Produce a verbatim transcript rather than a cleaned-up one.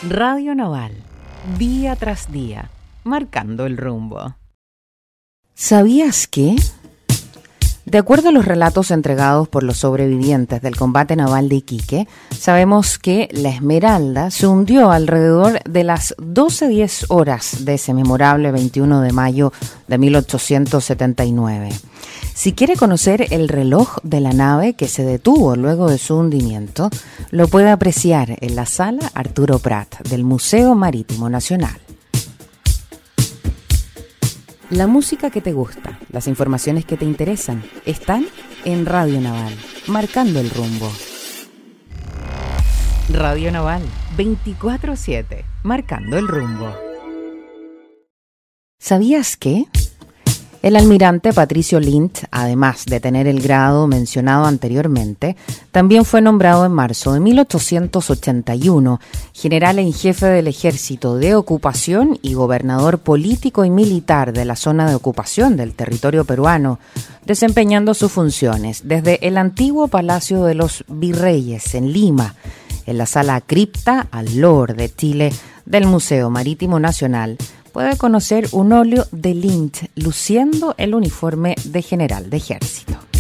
Radio Naval, día tras día, marcando el rumbo. ¿Sabías que? De acuerdo a los relatos entregados por los sobrevivientes del combate naval de Iquique, sabemos que la Esmeralda se hundió alrededor de las doce diez horas de ese memorable veintiuno de mayo de mil ochocientos setenta y nueve. Si quiere conocer el reloj de la nave que se detuvo luego de su hundimiento, lo puede apreciar en la sala Arturo Prat del Museo Marítimo Nacional. La música que te gusta, las informaciones que te interesan, están en Radio Naval, marcando el rumbo. Radio Naval, veinticuatro siete, marcando el rumbo. ¿Sabías que? El almirante Patricio Lint, además de tener el grado mencionado anteriormente, también fue nombrado en marzo de mil ochocientos ochenta y uno general en jefe del ejército de ocupación y gobernador político y militar de la zona de ocupación del territorio peruano, desempeñando sus funciones desde el antiguo Palacio de los Virreyes en Lima, en la sala cripta al Lord de Chile del Museo Marítimo Nacional. Puede conocer un óleo de Lint luciendo el uniforme de general de ejército.